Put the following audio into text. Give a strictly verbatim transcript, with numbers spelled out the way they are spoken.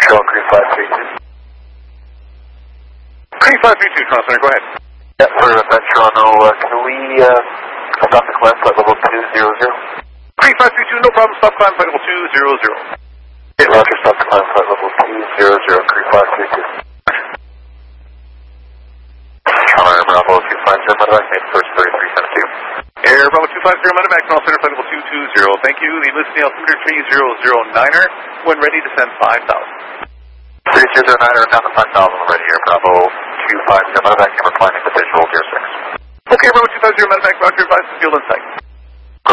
Control, Creek five three two. Creek five three two, Toronto Center, go ahead. Yeah, for Met Toronto, uh, can we uh, stop the climb flight level two zero zero? Creek five three two, no problem, stop climb flight level two zero zero. Okay, Roger, stop the climb flight level two zero zero, Creek five three two. Toronto Bravo two five zero, medevac, made first thirty-three seventy-two. Air Bravo two five zero, medevac, Toronto Center, flight level two two zero. Thank you, the listening altimeter three zero zero niner, when ready to send five thousand. three zero zero niner, down to five thousand already, Air Bravo two five zero, medevac, and we're climbing to visual gear six. Okay, Bravo two five zero, medevac, Roger, advise the field in sight.